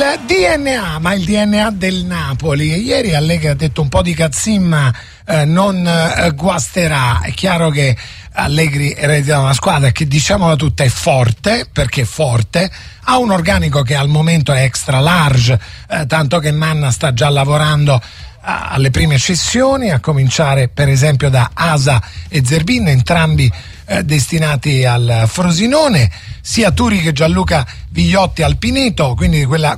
DNA, ma il DNA del Napoli. Ieri Allegri ha detto un po' di cazzimma non guasterà. È chiaro che Allegri eredita una squadra che, diciamola tutta, è forte, perché è forte, ha un organico che al momento è extra large, tanto che Manna sta già lavorando alle prime cessioni, a cominciare per esempio da Asa e Zerbin, entrambi destinati al Frosinone, sia Turi che Gianluca Vigliotti al Pineto, quindi quella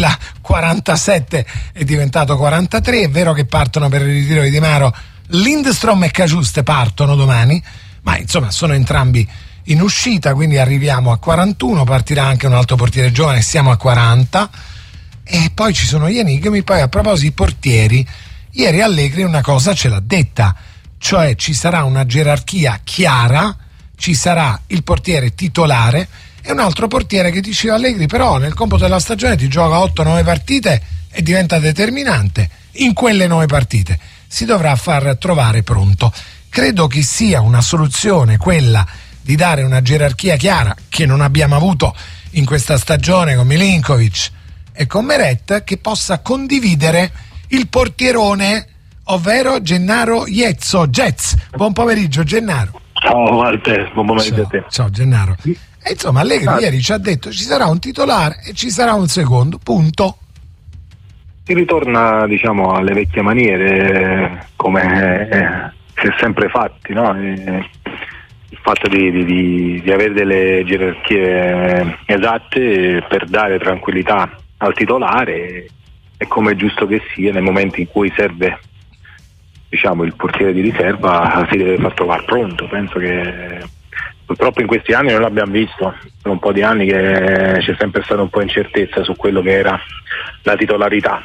47 è diventato 43. È vero che partono per il ritiro di Di Maro Lindstrom e Cagiuste, partono domani, ma insomma sono entrambi in uscita, quindi arriviamo a 41, partirà anche un altro portiere giovane, siamo a 40. E poi ci sono gli enigmi. Poi, a proposito di portieri, ieri Allegri una cosa ce l'ha detta, cioè ci sarà una gerarchia chiara, ci sarà il portiere titolare e un altro portiere che, diceva Allegri, però nel computo della stagione ti gioca 8-9 partite e diventa determinante. In quelle 9 partite si dovrà far trovare pronto. Credo che sia una soluzione quella di dare una gerarchia chiara, che non abbiamo avuto in questa stagione con Milinkovic e con Meret, che possa condividere il portierone, ovvero Gennaro Jets. Buon pomeriggio Gennaro. Ciao Walter, buon pomeriggio a te. Ciao Gennaro. E insomma Allegri ieri ci ha detto ci sarà un titolare e ci sarà un secondo, punto. Si ritorna, diciamo, alle vecchie maniere, come si è sempre fatti, no? Il fatto di avere delle gerarchie esatte per dare tranquillità al titolare, e come è giusto che sia, nel momento in cui serve, diciamo, il portiere di riserva, si deve far trovare pronto. Penso che purtroppo in questi anni non l'abbiamo visto, per un po' di anni che c'è sempre stata un po' incertezza su quello che era la titolarità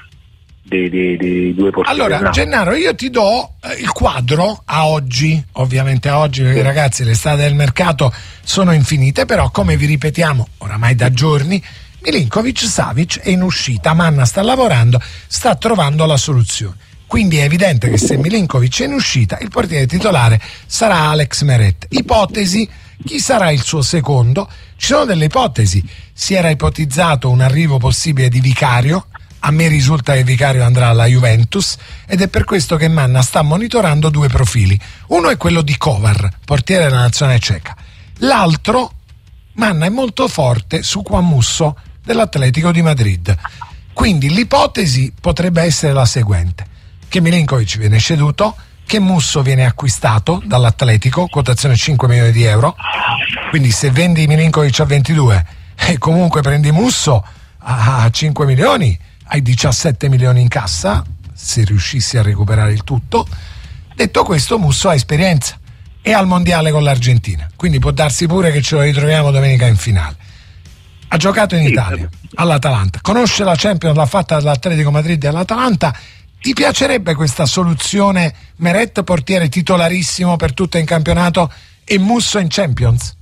di due portieri. Allora Gennaro, io ti do il quadro a oggi, ovviamente a oggi, perché ragazzi le strade del mercato sono infinite, però come vi ripetiamo oramai da giorni, Milinkovic-Savic è in uscita, Manna sta lavorando, sta trovando la soluzione. Quindi è evidente che se Milinkovic è in uscita, il portiere titolare sarà Alex Meret. Ipotesi, chi sarà il suo secondo? Ci sono delle ipotesi. Si era ipotizzato un arrivo possibile di Vicario. A me risulta che Vicario andrà alla Juventus ed è per questo che Manna sta monitorando 2 profili. Uno è quello di Kovar, portiere della nazionale ceca. L'altro, Manna è molto forte su Juan Musso dell'Atletico di Madrid. Quindi l'ipotesi potrebbe essere la seguente: che Milinkovic viene ceduto, che Musso viene acquistato dall'Atletico, quotazione 5 milioni di euro, quindi se vendi Milinkovic a 22 e comunque prendi Musso a 5 milioni, hai 17 milioni in cassa, se riuscissi a recuperare il tutto. Detto questo, Musso ha esperienza, è al mondiale con l'Argentina, quindi può darsi pure che ce lo ritroviamo domenica in finale. Ha giocato in Italia, all'Atalanta, conosce la Champions, l'ha fatta all'Atletico Madrid e all'Atalanta. Ti piacerebbe questa soluzione, Meret portiere titolarissimo per tutto in campionato e Musso in Champions?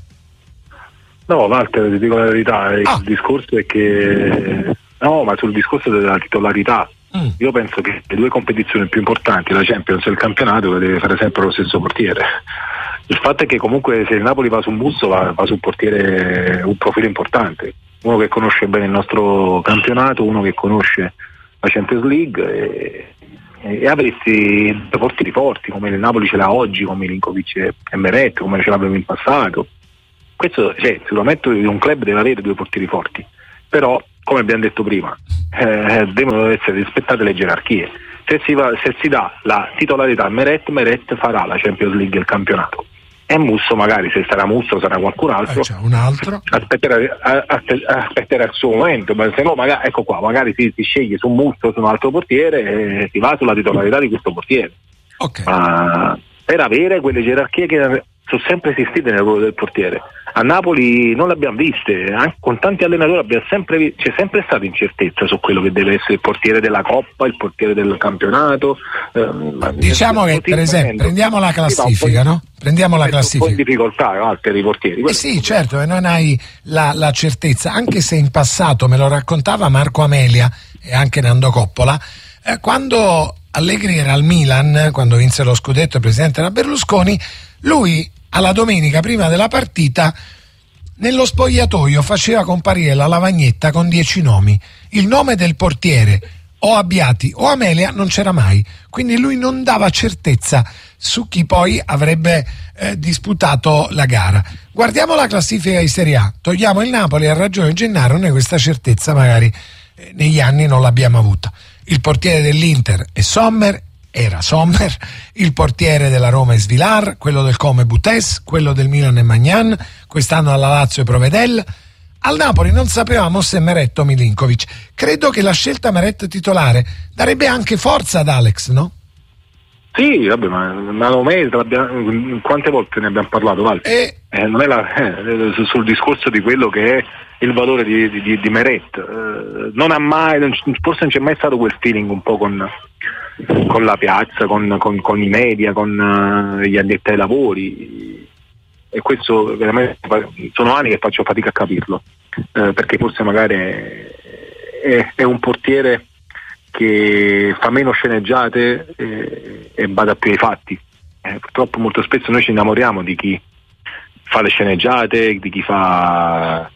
No Walter, ti dico la verità, il discorso è che ma sul discorso della titolarità, io penso che le 2 competizioni più importanti, la Champions e il campionato, le deve fare sempre lo stesso portiere. Il fatto è che comunque se il Napoli va su Musso va su un portiere, un profilo importante, uno che conosce bene il nostro campionato, uno che conosce la Champions League, e avresti portieri forti come il Napoli ce l'ha oggi, come Milinkovic e Meret, come ce l'avevamo in passato. Questo, sicuramente un club deve avere 2 portieri forti, però come abbiamo detto prima devono essere rispettate le gerarchie. Se si dà la titolarità a Meret farà la Champions League e il campionato, e Musso, magari se sarà Musso sarà qualcun altro, un altro aspetterà il suo momento, ma se no magari, ecco qua, magari si sceglie su Musso, su un altro portiere e si va sulla titolarità di questo portiere. Ma per avere quelle gerarchie che sono sempre esistite nel ruolo del portiere. A Napoli non le abbiamo viste, anche con tanti allenatori c'è sempre stata incertezza su quello che deve essere il portiere della Coppa, il portiere del campionato. Diciamo che per esempio prendiamo la classifica, no? Prendiamo la classifica. Un po' in difficoltà per i portieri. Sì, certo, e non hai la certezza, anche se in passato me lo raccontava Marco Amelia e anche Nando Coppola, quando Allegri era al Milan, quando vinse lo scudetto, il presidente era Berlusconi, lui alla domenica prima della partita Nello spogliatoio faceva comparire la lavagnetta con 10 nomi. Il nome del portiere, o Abbiati o Amelia, non c'era mai. Quindi lui non dava certezza su chi poi avrebbe disputato la gara. Guardiamo la classifica di Serie A. Togliamo il Napoli, ha ragione Gennaro, noi questa certezza magari negli anni non l'abbiamo avuta. Il portiere dell'Inter è Sommer, era Sommer, il portiere della Roma è Svilar, quello del Como è Butes, quello del Milan è Magnan, quest'anno alla Lazio è Provedel. Al Napoli non sapevamo se Meret o Milinkovic. Credo che la scelta Meret titolare darebbe anche forza ad Alex, no? Sì, vabbè, ma lo merita, quante volte ne abbiamo parlato, Walter? Non è sul discorso di quello che è il valore di Meret. Non ha mai, forse non c'è mai stato quel feeling un po' con la piazza, con i media, con gli addetti ai lavori, e questo veramente sono anni che faccio fatica a capirlo, perché forse magari è un portiere che fa meno sceneggiate e bada più ai fatti. Purtroppo molto spesso noi ci innamoriamo di chi fa le sceneggiate, di chi fa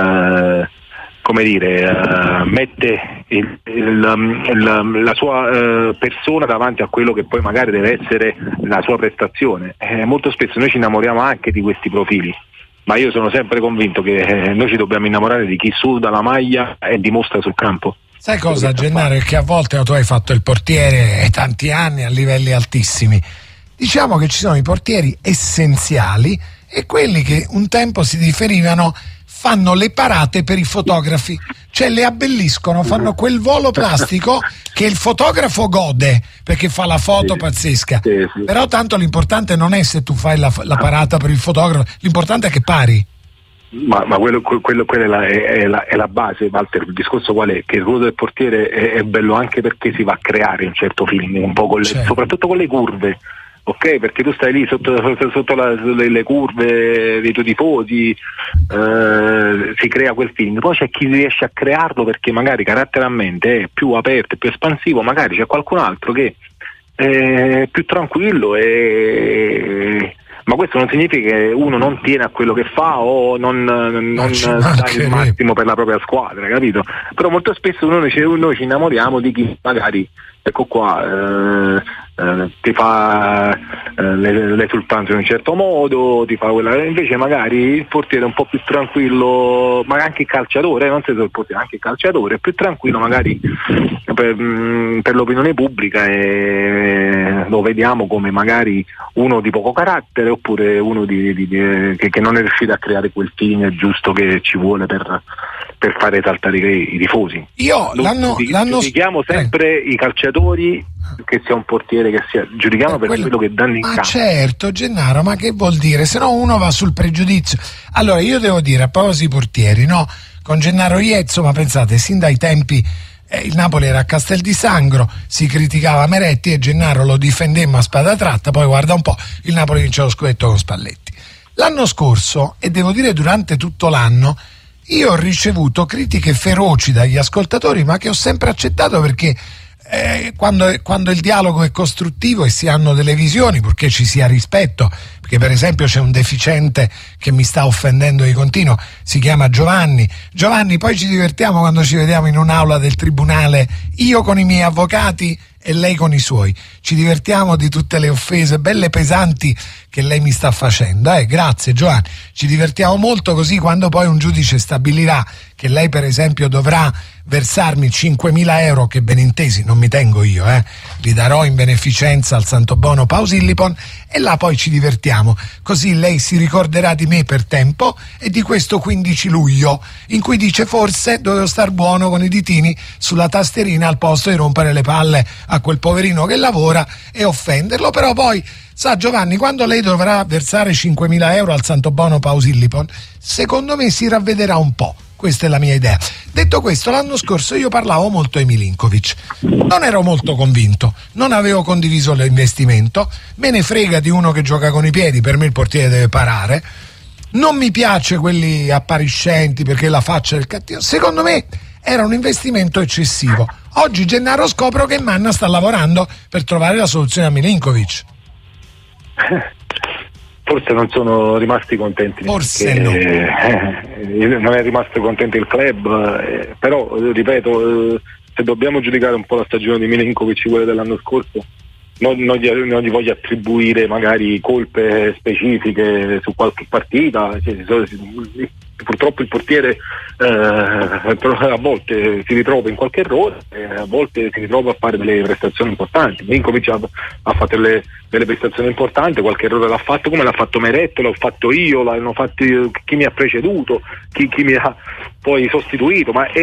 mette la sua persona davanti a quello che poi magari deve essere la sua prestazione. Molto spesso noi ci innamoriamo anche di questi profili, ma io sono sempre convinto che noi ci dobbiamo innamorare di chi suda la maglia e dimostra sul campo. Sai cosa, Gennaro? È che a volte tu hai fatto il portiere tanti anni a livelli altissimi. Diciamo che ci sono i portieri essenziali e quelli che un tempo si riferivano fanno le parate per i fotografi, cioè le abbelliscono, fanno quel volo plastico che il fotografo gode perché fa la foto pazzesca. Sì. Però tanto l'importante non è se tu fai la parata per il fotografo, l'importante è che pari. Ma quello è la base, Walter. Il discorso qual è? Che il ruolo del portiere è bello anche perché si va a creare un certo feeling, un po' soprattutto con le curve, ok? Perché tu stai lì sotto le curve dei tuoi tifosi, si crea quel feeling. Poi c'è chi riesce a crearlo perché magari caratterialmente è più aperto, più espansivo, magari c'è qualcun altro che è più tranquillo ma questo non significa che uno non tiene a quello che fa o non dà il massimo per la propria squadra, capito? Però molto spesso noi ci innamoriamo di chi magari, ecco qua, ti fa l'esultanza in un certo modo, ti fa quella, invece magari il portiere è un po' più tranquillo, ma anche il calciatore, non solo il portiere, anche il calciatore è più tranquillo magari per l'opinione pubblica, e lo vediamo come magari uno di poco carattere oppure uno che non è riuscito a creare quel feeling giusto che ci vuole per fare saltare i tifosi. Giudichiamo sempre i calciatori, che sia un portiere che sia, giudichiamo per quello che danno in campo. Ma certo, Gennaro, ma che vuol dire? Se no uno va sul pregiudizio. Allora io devo dire, a proposito di portieri, no? Con Gennaro Iezzo, ma pensate, sin dai tempi il Napoli era a Castel di Sangro, si criticava Meretti e Gennaro lo difendemmo a spada tratta, poi guarda un po', il Napoli vince lo scudetto con Spalletti. L'anno scorso, e devo dire durante tutto l'anno, io ho ricevuto critiche feroci dagli ascoltatori, ma che ho sempre accettato perché quando il dialogo è costruttivo e si hanno delle visioni, purché ci sia rispetto, perché per esempio c'è un deficiente che mi sta offendendo di continuo, si chiama Giovanni, poi ci divertiamo quando ci vediamo in un'aula del tribunale, io con i miei avvocati e lei con i suoi, ci divertiamo di tutte le offese belle pesanti che lei mi sta facendo, grazie Giovanni, ci divertiamo molto, così quando poi un giudice stabilirà che lei per esempio dovrà versarmi 5.000 euro, che ben intesi non mi tengo io, li darò in beneficenza al Santo Bono Pausillipon, e là poi ci divertiamo, così lei si ricorderà di me per tempo e di questo 15 luglio in cui dice forse dovevo star buono con i ditini sulla tasterina al posto di rompere le palle a quel poverino che lavora e offenderlo. Però poi sa Giovanni, quando lei dovrà versare 5.000 euro al Santo Bono Pausillipon, secondo me si ravvederà un po'. Questa è la mia idea. Detto questo, l'anno scorso io parlavo molto di Milinkovic. Non ero molto convinto, non avevo condiviso l'investimento, me ne frega di uno che gioca con i piedi, per me il portiere deve parare. Non mi piace quelli appariscenti perché la faccia del cattivo. Secondo me era un investimento eccessivo. Oggi Gennaro scopro che Manna sta lavorando per trovare la soluzione a Milinkovic. forse non sono rimasti contenti. Forse non è rimasto contento il club, però ripeto, se dobbiamo giudicare un po' la stagione di Milinkovic, quella dell'anno scorso, non gli voglio attribuire magari colpe specifiche su qualche partita. Purtroppo il portiere a volte si ritrova in qualche errore, a volte si ritrova a fare delle prestazioni importanti. Milinkovic ha fatto delle prestazioni importanti, qualche errore l'ha fatto, come l'ha fatto Meret, l'ho fatto io, l'hanno fatto chi mi ha preceduto, chi mi ha poi sostituito, ma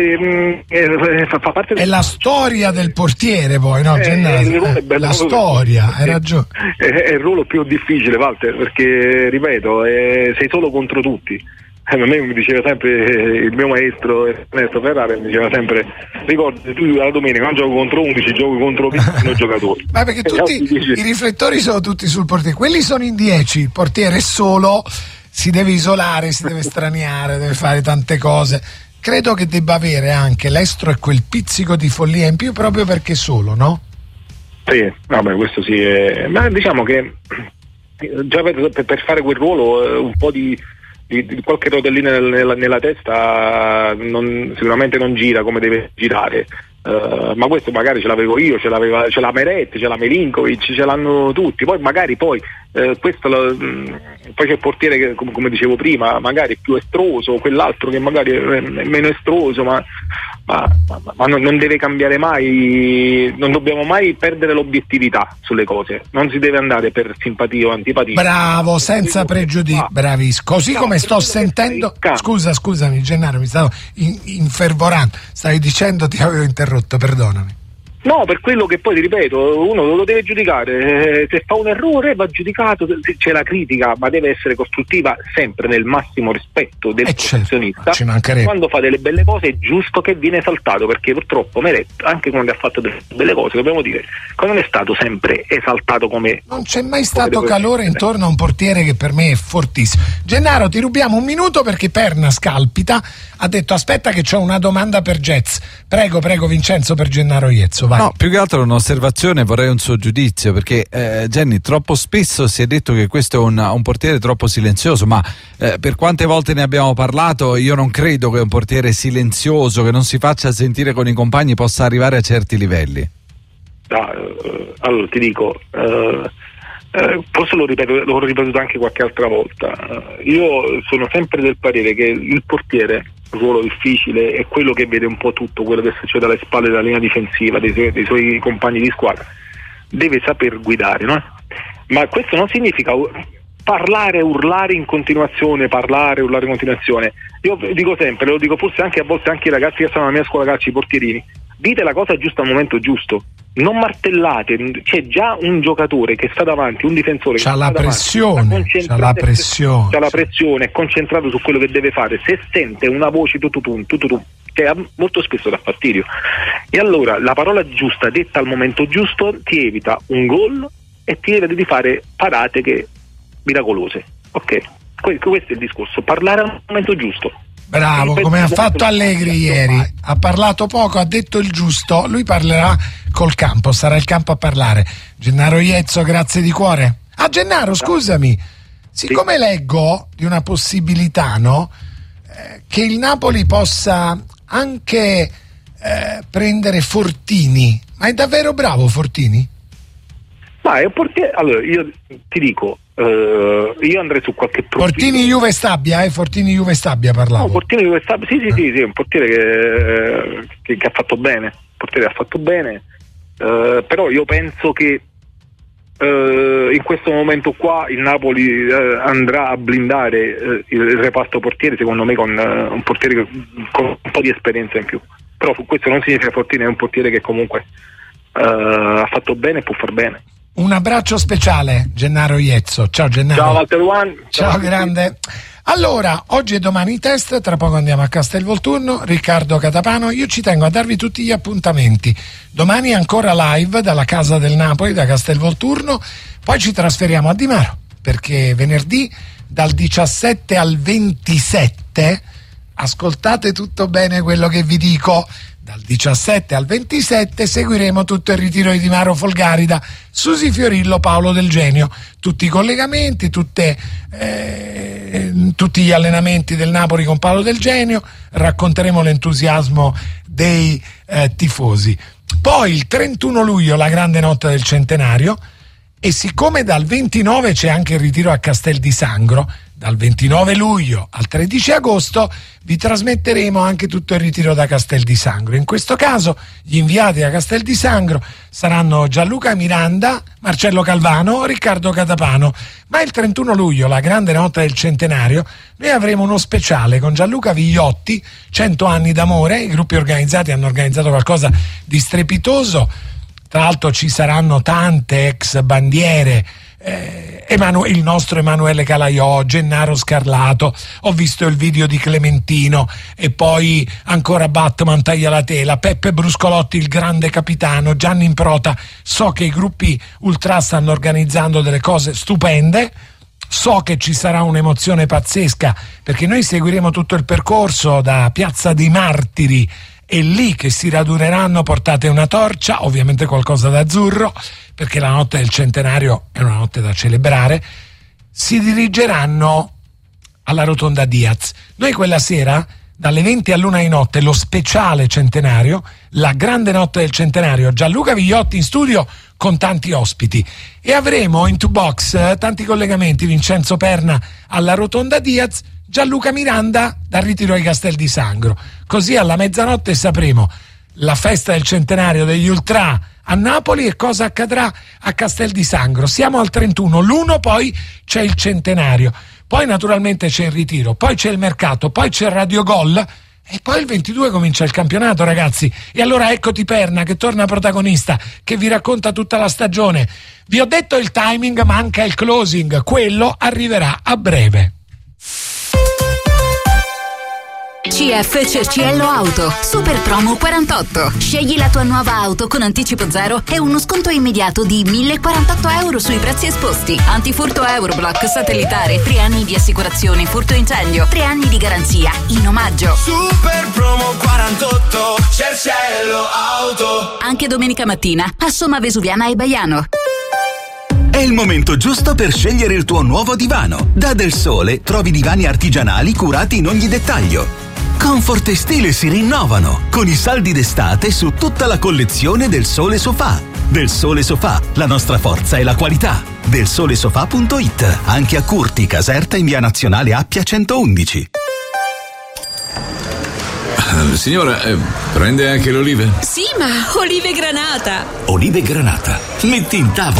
fa parte è la storia del portiere, poi, no? La storia, hai ragione. È il ruolo più difficile, Walter, perché ripeto, sei solo contro tutti. A me mi diceva sempre il mio maestro Ernesto Ferrara, mi diceva sempre: ricordi, tu la domenica non gioco contro 11, gioco contro 20 giocatori. Ma perché tutti i riflettori sono tutti sul portiere, quelli sono in 10, il portiere è solo, si deve isolare, si deve straniare, deve fare tante cose. Credo che debba avere anche l'estro e quel pizzico di follia in più, proprio perché solo, no? Sì, vabbè, questo sì, ma diciamo che già per fare quel ruolo un po' di qualche rotellina nella testa sicuramente non gira come deve girare, ma questo magari ce l'avevo io, ce l'ha Meret, ce l'ha Milinkovic, ce l'hanno tutti. Poi magari poi c'è il portiere che, come dicevo prima, magari è più estroso, quell'altro che magari è meno estroso, ma non deve cambiare mai, non dobbiamo mai perdere l'obiettività sulle cose, non si deve andare per simpatia o antipatia. Bravo, senza pregiudizi, bravissimo. Così come sto sentendo, scusami Gennaro, mi stavo infervorando, stavi dicendo, ti avevo interrotto, perdonami. No, per quello che poi, ti ripeto, uno lo deve giudicare, se fa un errore va giudicato, c'è la critica, ma deve essere costruttiva, sempre nel massimo rispetto del professionista. Ci mancherebbe. Quando fa delle belle cose è giusto che viene esaltato, perché purtroppo Meret, anche quando ha fatto delle belle cose, dobbiamo dire, non è stato sempre esaltato come... Non c'è mai stato calore intorno a un portiere che per me è fortissimo. Gennaro, ti rubiamo un minuto perché Perna scalpita, ha detto aspetta che c'ho una domanda per Jets. Prego Vincenzo, per Gennaro Iezzo, vai. No, più che altro un'osservazione, vorrei un suo giudizio, perché Jenny, troppo spesso si è detto che questo è un portiere troppo silenzioso, ma per quante volte ne abbiamo parlato, io non credo che un portiere silenzioso, che non si faccia sentire con i compagni, possa arrivare a certi livelli. Allora ti dico, forse l'ho ripetuto anche qualche altra volta, io sono sempre del parere che il portiere, ruolo difficile, è quello che vede un po' tutto quello che succede alle spalle della linea difensiva, dei suoi compagni di squadra, deve saper guidare, no? Ma questo non significa urlare in continuazione. Io dico sempre, lo dico forse anche a volte anche ai ragazzi che stanno alla mia scuola calcio, i portierini: dite la cosa giusta al momento giusto, non martellate. C'è già un giocatore che sta davanti, un difensore c'ha la pressione, è concentrato su quello che deve fare. Se sente una voce tututum, che molto spesso dà fastidio, e allora la parola giusta detta al momento giusto ti evita un gol e ti evita di fare parate miracolose. Ok, questo è il discorso, parlare al momento giusto. Bravo, come ha fatto Allegri ieri, ha parlato poco, ha detto il giusto, lui parlerà col campo, sarà il campo a parlare. Gennaro Iezzo, grazie di cuore. Gennaro, scusami, siccome leggo di una possibilità, no? Che il Napoli possa anche prendere Fortini, ma è davvero bravo Fortini? Ma è un portiere, allora io ti dico, io andrei su qualche profilo. Fortini Juve Stabia parlavo. No, Fortini Juve Stabia, sì, è un portiere che ha fatto bene, però io penso che in questo momento qua il Napoli andrà a blindare il reparto portiere, secondo me, con un portiere con un po' di esperienza in più. Però questo non significa che Fortini è un portiere che comunque ha fatto bene e può far bene. Un abbraccio speciale, Gennaro Iezzo. Ciao Gennaro. Ciao Walter One. Ciao grande. Allora, oggi e domani i test, tra poco andiamo a Castelvolturno, Riccardo Catapano. Io ci tengo a darvi tutti gli appuntamenti. Domani ancora live dalla Casa del Napoli, da Castelvolturno, poi ci trasferiamo a Di Maro, perché venerdì dal 17 al 27, ascoltate tutto bene quello che vi dico, Dal 17 al 27 seguiremo tutto il ritiro di Di Maro Folgarida, Susi Fiorillo, Paolo Del Genio, tutti i collegamenti, tutti gli allenamenti del Napoli con Paolo Del Genio, racconteremo l'entusiasmo dei tifosi. Poi il 31 luglio la grande notte del centenario, e siccome dal 29 c'è anche il ritiro a Castel di Sangro, dal 29 luglio al 13 agosto vi trasmetteremo anche tutto il ritiro da Castel di Sangro. In questo caso gli inviati a Castel di Sangro saranno Gianluca Miranda, Marcello Calvano, Riccardo Catapano, ma il 31 luglio, la grande notte del centenario, noi avremo uno speciale con Gianluca Vigliotti, 100 anni d'amore. I gruppi organizzati hanno organizzato qualcosa di strepitoso, tra l'altro ci saranno tante ex bandiere, il nostro Emanuele Calaiò, Gennaro Scarlato, ho visto il video di Clementino, e poi ancora Batman Taglialatela, Peppe Bruscolotti, il grande capitano, Gianni Improta. So che i gruppi ultra stanno organizzando delle cose stupende, so che ci sarà un'emozione pazzesca, perché noi seguiremo tutto il percorso da Piazza dei Martiri, e lì che si raduneranno, portate una torcia, ovviamente qualcosa d'azzurro, perché la notte del centenario è una notte da celebrare, si dirigeranno alla Rotonda Diaz. Noi quella sera, dalle 20 all'1 di notte, lo speciale centenario, la grande notte del centenario, Gianluca Vigliotti in studio con tanti ospiti, e avremo in 2 box tanti collegamenti, Vincenzo Perna alla Rotonda Diaz, Gianluca Miranda dal ritiro ai Castel di Sangro. Così alla mezzanotte sapremo la festa del centenario degli Ultra a Napoli e cosa accadrà a Castel di Sangro. Siamo al 31, l'1 poi c'è il centenario, poi naturalmente c'è il ritiro, poi c'è il mercato, poi c'è il Radio Gol, e poi il 22 comincia il campionato, ragazzi. E allora eccoti Perna che torna protagonista, che vi racconta tutta la stagione. Vi ho detto il timing, manca il closing, quello arriverà a breve. CF Cerciello Auto, super promo 48. Scegli la tua nuova auto con anticipo zero e uno sconto immediato di 1.048 euro sui prezzi esposti. Antifurto Euroblock satellitare, 3 anni di assicurazione furto incendio, 3 anni di garanzia in omaggio. Super promo 48, Cerciello Auto. Anche domenica mattina a Somma Vesuviana e Baiano. È il momento giusto per scegliere il tuo nuovo divano. Da Del Sole trovi divani artigianali curati in ogni dettaglio. Comfort e stile si rinnovano con i saldi d'estate su tutta la collezione Del Sole Sofà. Del Sole Sofà, la nostra forza è la qualità. DelSoleSofà.it, anche a Curti, Caserta in via Nazionale Appia 111. Signora, prende anche le olive? Sì, ma olive granata. Olive Granata, metti in tavola.